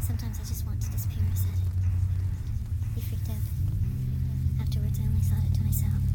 Sometimes I just want to disappear, he said. He freaked out. Afterwards, I only thought it to myself.